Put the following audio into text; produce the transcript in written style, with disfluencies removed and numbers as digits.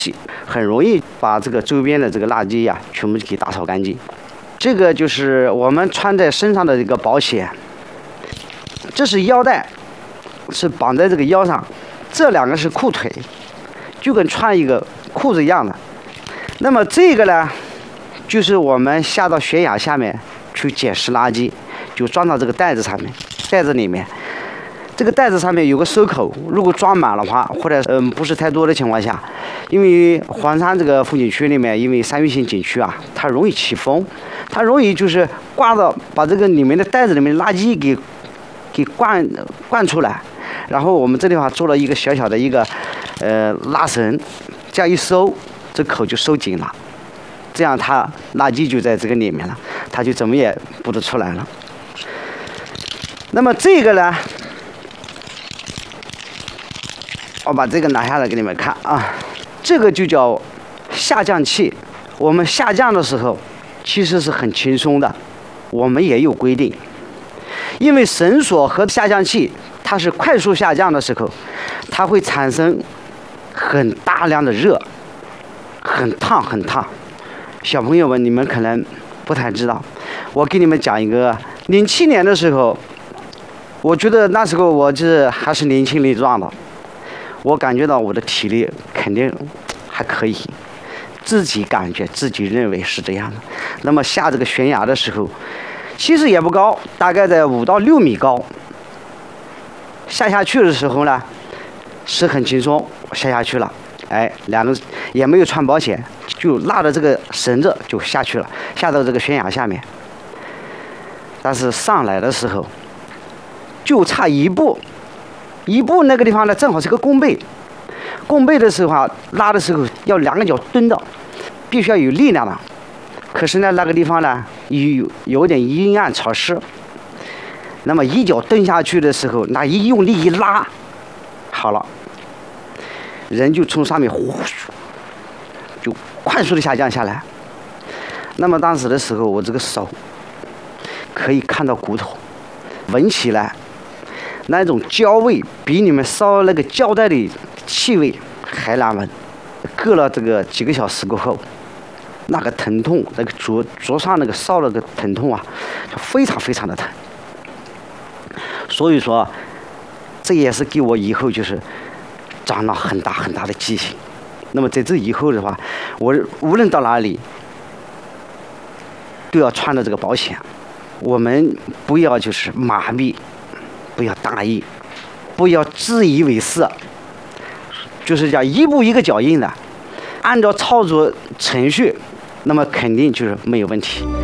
很容易把这个周边的这个垃圾呀全部给打扫干净。这个就是我们穿在身上的这个保险，这是腰带，是绑在这个腰上，这两个是裤腿，就跟穿一个裤子一样的。那么这个呢，就是我们下到悬崖下面去捡拾垃圾，就装到这个袋子上面，袋子里面。这个袋子上面有个收口，如果装满的话，或者不是太多的情况下，因为黄山这个风景区里面，因为山域性景区啊，它容易起风，它容易就是挂到把这个里面的袋子里面的垃圾给灌出来，然后我们这地方做了一个小小的一个拉绳，这样一收，这口就收紧了，这样它垃圾就在这个里面了，它就怎么也不得出来了。那么这个呢？我把这个拿下来给你们看啊，这个就叫下降器。我们下降的时候其实是很轻松的，我们也有规定，因为绳索和下降器它是快速下降的时候，它会产生很大量的热，很烫很烫。小朋友们，你们可能不太知道，我给你们讲一个07年的时候，我觉得那时候我还是年轻力壮的。我感觉到我的体力肯定还可以，自己感觉自己认为是这样的。那么下这个悬崖的时候，其实也不高，大概在5到6米高。下去的时候呢，是很轻松，下去了。哎，两个也没有穿保险，就拉着这个绳子就下去了，下到这个悬崖下面。但是上来的时候，就差一步。那个地方呢，正好是个弓背。弓背的时候啊，拉的时候要2个脚蹲的，必须要有力量的。可是呢，那个地方呢有点阴暗潮湿。那么一脚蹲下去的时候，那一用力一拉，好了，人就从上面呼就快速的下降下来。那么当时的时候，我这个手可以看到骨头，闻起来。那种焦味比你们烧那个胶带的气味还难闻。隔了这个几个小时过后，那个疼痛，那个灼上那个烧那个疼痛啊，就非常非常的疼。所以说，这也是给我以后就是长了很大很大的记性。那么在这以后的话，我无论到哪里都要穿着这个保险。我们不要就是麻痹。不要大意，不要自以为是，就是叫一步一个脚印的，按照操作程序，那么肯定就是没有问题。